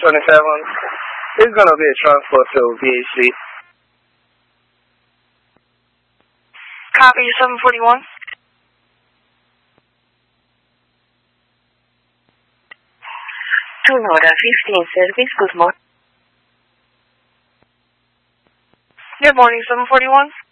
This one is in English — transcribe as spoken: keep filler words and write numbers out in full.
twenty-seven. It's going to be a transport to V H C. Copy, seven forty-one. Sonora fifteen service, good morning. Good morning, seven forty-one.